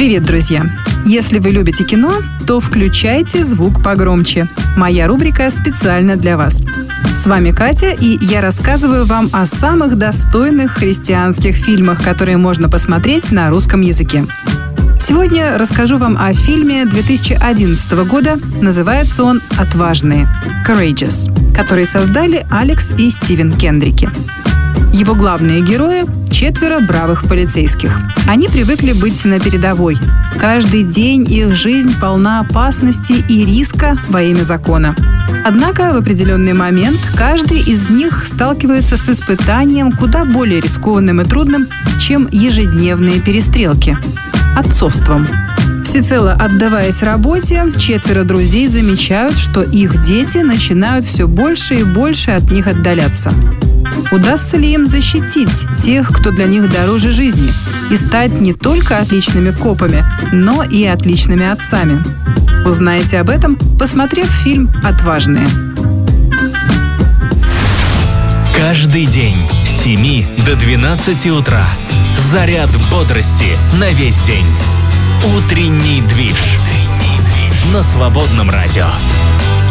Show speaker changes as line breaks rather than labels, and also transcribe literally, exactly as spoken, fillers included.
Привет, друзья! Если вы любите кино, то включайте звук погромче. Моя рубрика специально для вас. С вами Катя, и я рассказываю вам о самых достойных христианских фильмах, которые можно посмотреть на русском языке. Сегодня расскажу вам о фильме две тысячи одиннадцатого года. Называется он «Отважные» – «Courageous», который создали Алекс и Стивен Кендрики. Его главные герои – четверо бравых полицейских. Они привыкли быть на передовой. Каждый день их жизнь полна опасности и риска во имя закона. Однако в определенный момент каждый из них сталкивается с испытанием куда более рискованным и трудным, чем ежедневные перестрелки – отцовством. Всецело отдаваясь работе, четверо друзей замечают, что их дети начинают все больше и больше от них отдаляться. Удастся ли им защитить тех, кто для них дороже жизни, и стать не только отличными копами, но и отличными отцами? Узнаете об этом, посмотрев фильм «Отважные».
Каждый день с семи до двенадцати утра. Заряд бодрости на весь день. Утренний движ. На Свободном радио.